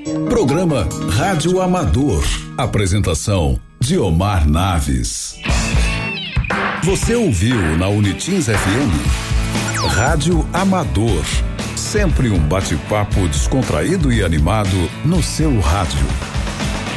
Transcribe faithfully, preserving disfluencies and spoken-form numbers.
Programa Rádio Amador. Apresentação Diomar Naves. Você ouviu na Unitins F M Rádio Amador. Sempre um bate-papo descontraído e animado no seu rádio.